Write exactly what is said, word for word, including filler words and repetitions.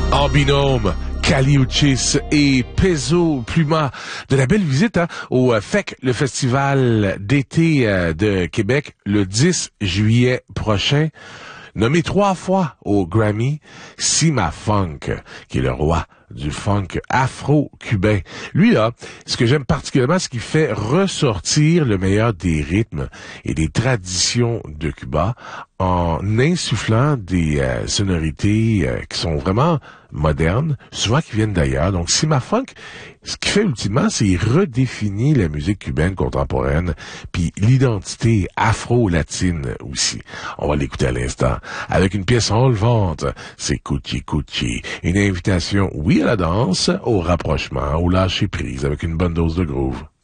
En binôme, Caliuchis et Peso Pluma. De la belle visite hein, au F E C, le festival d'été euh, de Québec, le dix juillet prochain. Nommé trois fois au Grammy, Sima Funk, qui est le roi du funk afro-cubain. Lui, là, ce que j'aime particulièrement, c'est qu'il fait ressortir le meilleur des rythmes et des traditions de Cuba en insufflant des euh, sonorités euh, qui sont vraiment modernes, souvent qui viennent d'ailleurs. Donc, Sima Funk, ce qu'il fait ultimement, c'est qu'il redéfinit la musique cubaine contemporaine, puis l'identité afro-latine aussi. On va l'écouter à l'instant avec une pièce enlevante. C'est Cuchi Cuchi. Une invitation, oui, à la danse, au rapprochement, au lâcher prise avec une bonne dose de groove.